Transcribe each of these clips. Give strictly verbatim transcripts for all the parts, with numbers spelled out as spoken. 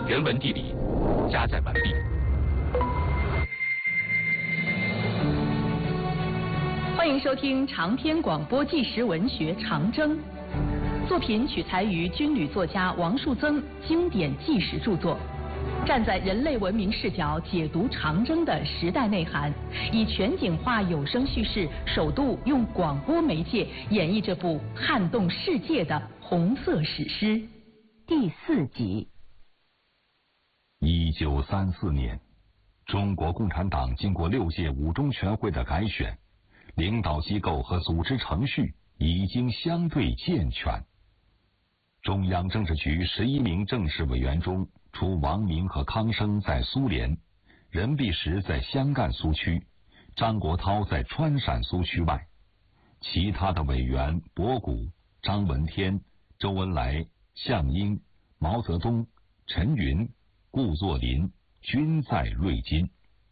原文地理加载完毕。 欢迎收听长篇广播纪实文学《长征》，作品取材于军旅作家王树增经典纪实著作，站在人类文明视角解读长征的时代内涵，以全景化有声叙事，首度用广播媒介演绎这部撼动世界的红色史诗。第四集。 一九三四年，中国共产党经过六届五中全会的改选，领导机构和组织程序已经相对健全。中央政治局十一名正式委员中，除王明和康生在苏联，任弼时在湘赣苏区，张国焘在川陕苏区外，其他的委员博古、张闻天、周恩来、项英、毛泽东、陈云、顾作霖均在瑞金。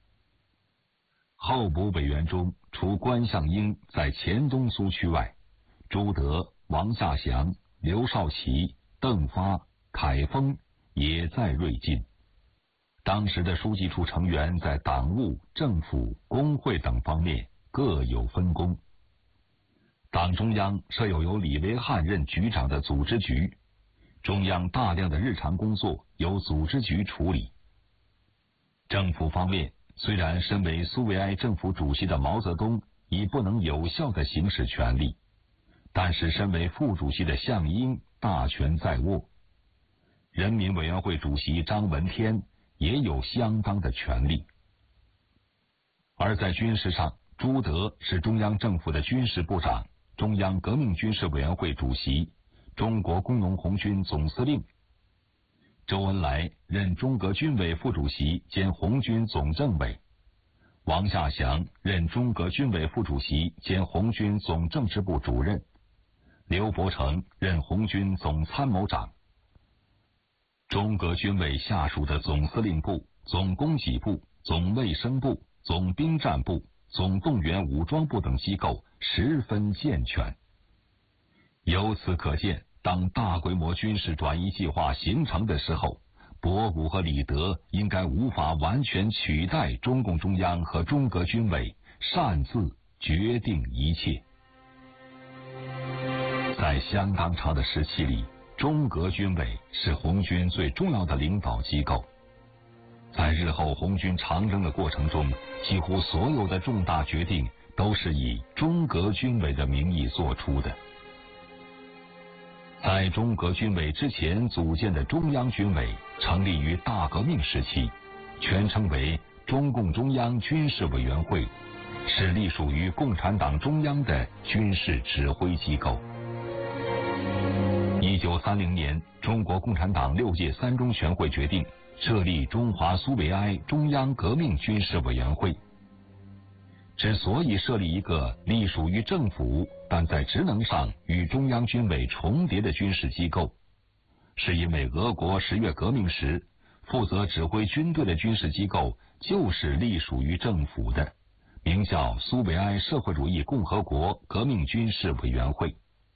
候补委员中，除关向英在黔东苏区外，朱德、王稼祥、刘少奇、邓发、凯丰也在瑞金。当时的书记处成员在党务、政府、工会等方面各有分工。党中央设有由李维汉任局长的组织局，中央大量的日常工作由组织局处理。政府方面，虽然身为苏维埃政府主席的毛泽东已不能有效地行使权力，但是身为副主席的项英大权在握。人民委员会主席张闻天也有相当的权力。而在军事上，朱德是中央政府的军事部长、中央革命军事委员会主席、中国工农红军总司令。周恩来任中革军委副主席兼红军总政委，王稼祥任中革军委副主席兼红军总政治部主任，刘伯承任红军总参谋长。中革军委下属的总司令部、总供给部、总卫生部、总兵站部、总动员武装部等机构十分健全。由此可见，当大规模军事转移计划形成的时候，博古和李德应该无法完全取代中共中央和中革军委，擅自决定一切。在相当长的时期里，中革军委是红军最重要的领导机构。在日后红军长征的过程中，几乎所有的重大决定都是以中革军委的名义做出的。在中革军委之前组建的中央军委成立于大革命时期，全称为中共中央军事委员会，是隶属于共产党中央的军事指挥机构。一九三零年，中国共产党六届三中全会决定设立中华苏维埃中央革命军事委员会。之所以设立一个隶属于政府但在职能上与中央军委重叠的军事机构，是因为俄国十月革命时，负责指挥军队的军事机构就是隶属于政府的，名叫苏维埃社会主义共和国革命军事委员会。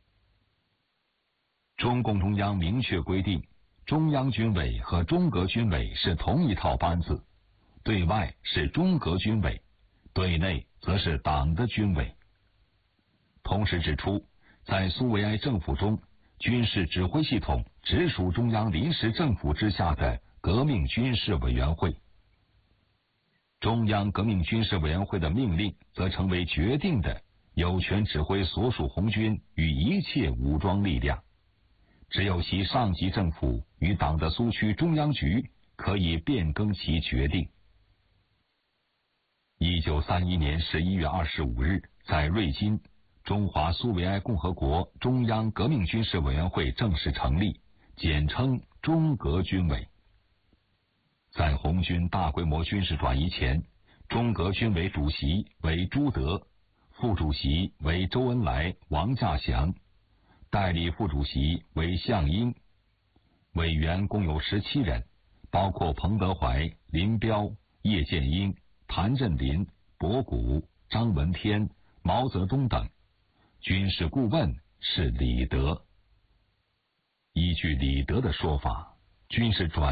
中共中央明确规定，中央军委和中革军委是同一套班子，对外是中革军委，对内则是党的军委。同时指出，在苏维埃政府中，军事指挥系统直属中央临时政府之下的革命军事委员会。中央革命军事委员会的命令则成为决定的，有权指挥所属红军与一切武装力量。只有其上级政府与党的苏区中央局可以变更其决定。一九三一年十一月二十五日，在瑞金，中华苏维埃共和国中央革命军事委员会正式成立，简称中革军委。在红军大规模军事转移前，中革军委主席为朱德，副主席为周恩来、王稼祥，代理副主席为项英，委员共有十七人，包括彭德怀、林彪、叶剑英、谭震林、博古、张闻天、毛泽东等。军事顾问是李德。依据李德的说法，军事转